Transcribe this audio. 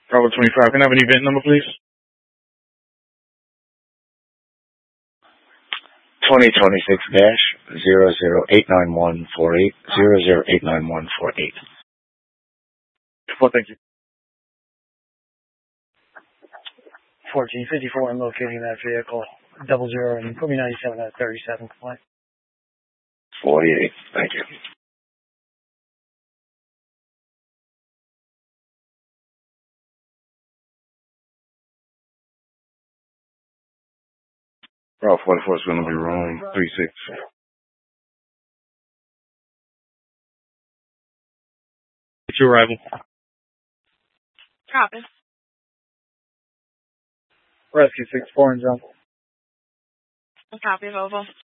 Bravo 25. Can I have an event number, please? 2026-0089148, 0089148. Well, thank you. 1454, I'm locating that vehicle. 00 and put me 97 out of 37 complaint. 48, thank you. Bravo 44 is going to be wrong. 36. It's your arrival. Copy. Rescue 64 and jump. Copy of Oval.